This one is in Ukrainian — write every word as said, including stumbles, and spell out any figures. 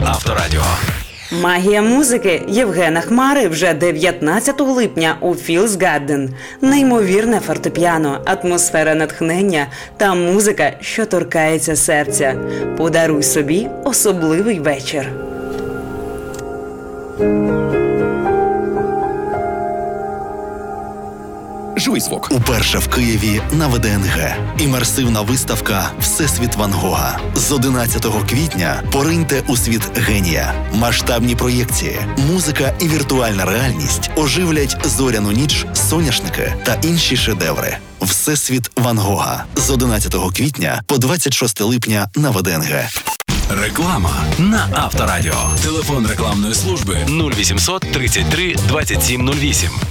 Авторадіо. Магія музики Євгена Хмари вже дев'ятнадцятого липня у Філс Гарден. Неймовірне фортепіано, атмосфера натхнення та музика, що торкається серця. Подаруй собі особливий вечір. Живий звук. Уперше в Києві на ВДНГ. Імерсивна виставка «Всесвіт Ван Гога». З одинадцятого квітня пориньте у світ генія. Масштабні проєкції, музика і віртуальна реальність оживлять зоряну ніч, соняшники та інші шедеври. «Всесвіт Ван Гога» з одинадцятого квітня по двадцять шосте липня на ВДНГ. Реклама на Авторадіо. Телефон рекламної служби нуль вісімсот тридцять три двадцять сім нуль вісім.